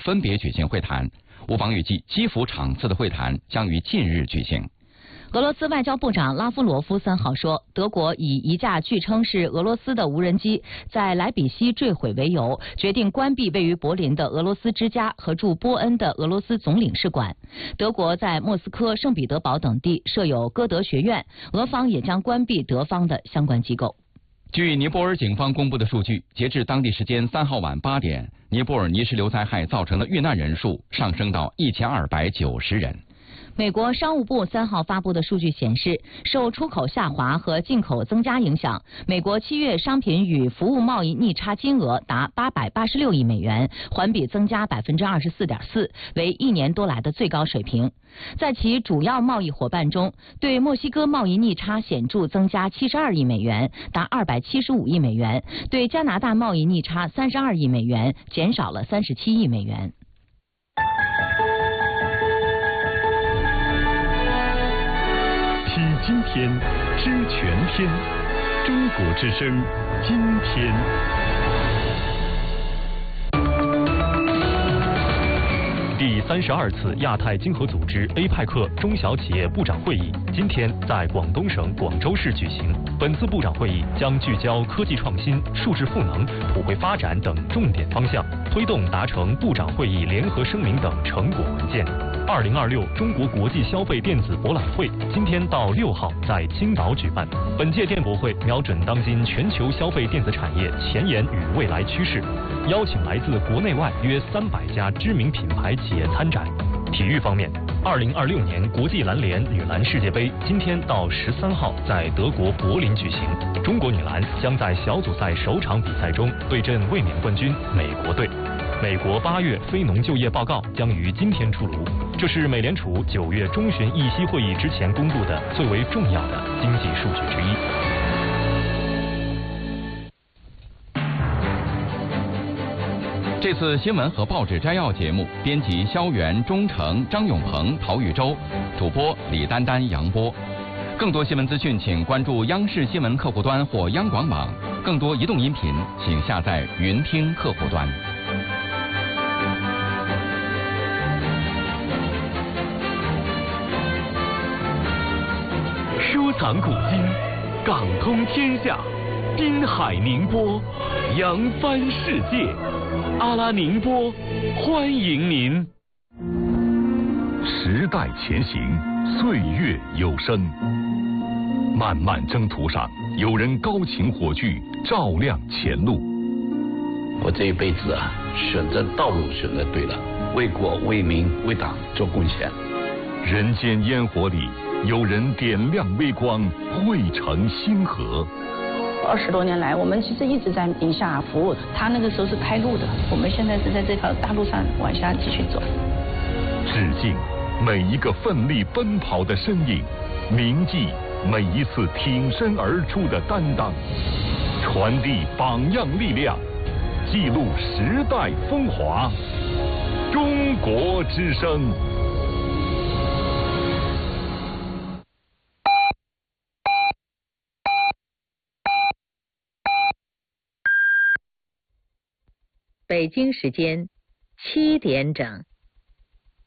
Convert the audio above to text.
分别举行会谈。乌方预计基辅场次的会谈将于近日举行。 俄罗斯外交部长拉夫罗夫3号说，德国以一架据称是俄罗斯的无人机在莱比锡坠毁为由，决定关闭位于柏林的俄罗斯之家和驻波恩的俄罗斯总领事馆。德国在莫斯科、圣彼得堡等地设有歌德学院，俄方也将关闭德方的相关机构。 据尼泊尔警方公布的数据，截至当地时间3号晚8点，尼泊尔泥石流灾害造成的遇难人数上升到1290人。 美国商务部3号发布的数据显示，受出口下滑和进口增加影响，美国7月商品与服务贸易逆差金额达886亿美元，环比增加24.4%，为1年多来的最高水平。在其主要贸易伙伴中，对墨西哥贸易逆差显著增加72亿美元，达275亿美元；对加拿大贸易逆差32亿美元，减少了37亿美元。 听今天，知全天。中国之声，今天。第32次亚太经合组织 APEC 中小企业部长会议今天在广东省广州市举行。本次部长会议将聚焦科技创新、数字赋能、普惠发展等重点方向，推动达成部长会议联合声明等成果文件。2026中国国际消费电子博览会今天到6号在青岛举办。本届电博会瞄准当今全球消费电子产业前沿与未来趋势，邀请来自国内外约300家知名品牌企业参展。体育方面，2026年国际篮联女篮世界杯今天到13号在德国柏林举行。中国女篮将在小组赛首场比赛中对阵卫冕冠军美国队。美国8月非农就业报告将于今天出炉，这是美联储9月中旬议息会议之前公布的最为重要的经济数据之一。 这次新闻和报纸摘要节目，编辑肖元、钟诚、张永鹏、陶玉洲，主播李丹丹、杨波。更多新闻资讯，请关注央视新闻客户端或央广网。更多移动音频，请下载云听客户端。 收藏古今，港通天下，滨海宁波，扬帆世界。阿拉宁波，欢迎您。时代前行，岁月有声。漫漫征途上，有人高擎火炬，照亮前路。 我这一辈子啊，选择道路选择对了，为国为民为党做贡献。 人间烟火里，有人点亮微光，汇成星河。 20多年来，我们其实一直在宁夏服务，他那个时候是开路的，我们现在是在这条大路上往下继续走。 致敬每一个奋力奔跑的身影，铭记每一次挺身而出的担当，传递榜样力量，记录时代风华。中国之声。 北京时间7点整。